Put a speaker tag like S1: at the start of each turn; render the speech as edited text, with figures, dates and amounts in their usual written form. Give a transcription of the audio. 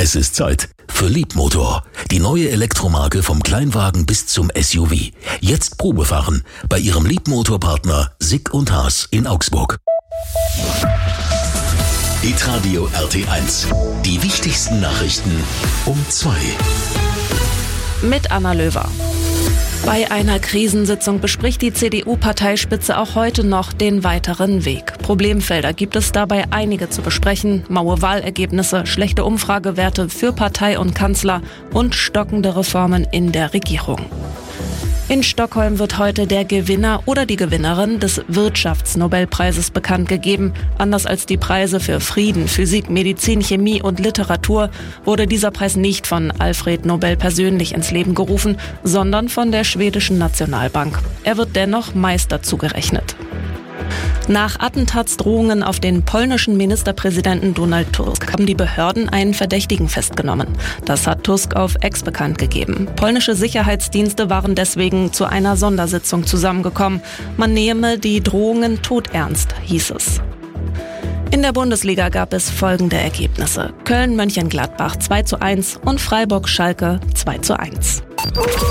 S1: Es ist Zeit für Leapmotor, die neue Elektromarke vom Kleinwagen bis zum SUV. Jetzt Probefahren bei Ihrem Leapmotor-Partner Sick & Haas in Augsburg. Hitradio RT1. Die wichtigsten Nachrichten um 2.
S2: Mit Anna Löwer. Bei einer Krisensitzung bespricht die CDU-Parteispitze auch heute noch den weiteren Weg. Problemfelder gibt es dabei einige zu besprechen. Maue Wahlergebnisse, schlechte Umfragewerte für Partei und Kanzler und stockende Reformen in der Regierung. In Stockholm wird heute der Gewinner oder die Gewinnerin des Wirtschaftsnobelpreises bekannt gegeben. Anders als die Preise für Frieden, Physik, Medizin, Chemie und Literatur wurde dieser Preis nicht von Alfred Nobel persönlich ins Leben gerufen, sondern von der schwedischen Nationalbank. Er wird dennoch meist dazu gerechnet. Nach Attentatsdrohungen auf den polnischen Ministerpräsidenten Donald Tusk haben die Behörden einen Verdächtigen festgenommen. Das hat Tusk auf X bekannt gegeben. Polnische Sicherheitsdienste waren deswegen zu einer Sondersitzung zusammengekommen. Man nehme die Drohungen todernst, hieß es. In der Bundesliga gab es folgende Ergebnisse: Köln-Mönchengladbach 2:1 und Freiburg-Schalke 2:1.